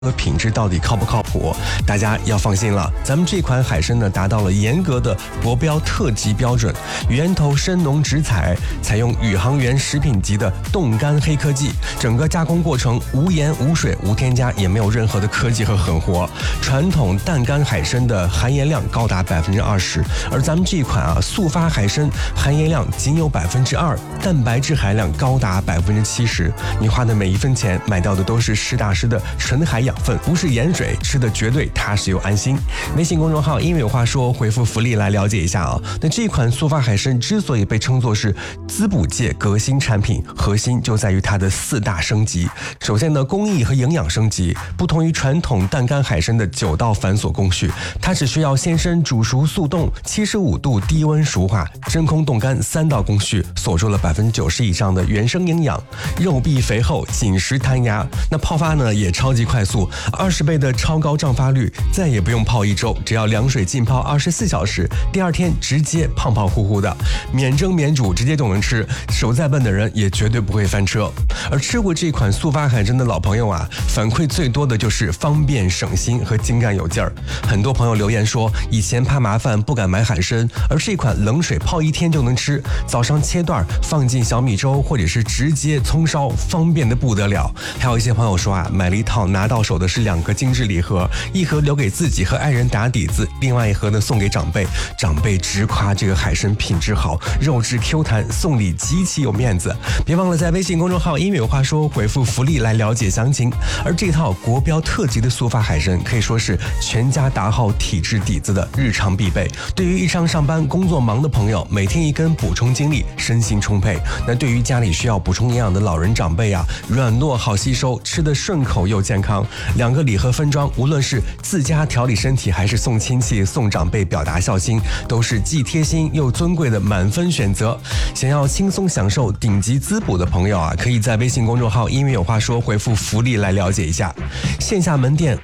和品质到底靠不靠谱？大家要放心了，咱们这款海参呢达到了严格的国标特级标准，源头深浓直采，采用宇航员食品级的冻干黑科技，整个加工过程无盐无水无添加，也没有任何的科技和狠活。传统淡干海参的含盐量高达20%，而咱们这款速发海参含盐量仅有2%，蛋白质含量高达70%。你花的每一分钱买到的都是实打实的纯海养分，不是盐水，吃的绝对踏实又安心。微信公众号音乐有话说，回复福利来了解一下啊。那这款速发海参之所以被称作是滋补界革新产品，核心就在于它的4大升级。首先呢，工艺和营养升级，不同于传统淡干海参的9道繁琐工序，它只需要鲜参煮熟速冻，75度低温熟化，真空冻干3道工序，锁住了90%以上的原生营养，肉壁肥厚，紧实弹牙。那泡发呢也超级快速，20倍的超高胀发率，再也不用泡1周，只要凉水浸泡24小时，第2天直接胖胖乎乎的，免蒸免煮直接就能吃，手再笨的人也绝对不会翻车。而吃过这款速发海参的老朋友啊，反馈最多的就是方便省心和精干有劲儿。很多朋友留言说，以前怕麻烦不敢买海参，而这款冷水泡1天就能吃，早上切段放进小米粥，或者是直接葱烧，方便的不得了。还有一些朋友说啊，买了一套拿到手的是2个精致礼盒，一盒留给自己和爱人打底子，另外一盒呢送给长辈，长辈直夸这个海参品质好，肉质 Q 弹，送礼极其有面子。别忘了在微信公众号音乐有话说回复福利来了解详情。而这套国标特级的速发海参可以说是全家打好体质底子的日常必备，对于日常上班工作忙的朋友，每天1根补充精力，身心充沛。那对于家里需要补充营养的老人长辈啊，软糯好吸收，吃得顺口又健康。2个礼盒分装，无论是自家调理身体，还是送亲戚送长辈表达孝心，都是既贴心又尊贵的满分选择。想要轻松享受顶级滋补的朋友啊，可以在微信公众号音乐有话说回复福利来了解一下。线下门店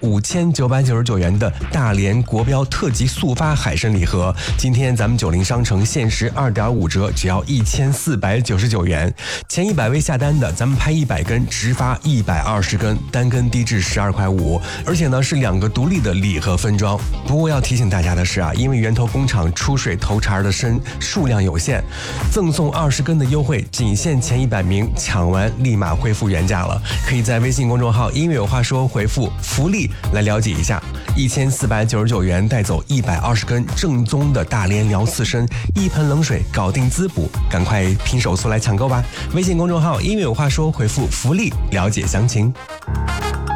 5999元的大连国标特级速发海参礼盒，今天咱们90商城限时2.5折，只要1499元。前100位下单的，咱们拍100根直发120根，单根低至12.5块，而且呢是2个独立的礼盒分装。不过要提醒大家的是啊，因为源头工厂出水头茬的参数量有限，赠送20根的优惠，仅限前100名，抢完立马恢复原价了。可以在微信公众号音乐有话说回复福利来了解一下。1499元带走120根正宗的大连辽刺参，1盆冷水搞定滋补，赶快拼手速来抢购吧！微信公众号音乐有话说回复福利了解详情。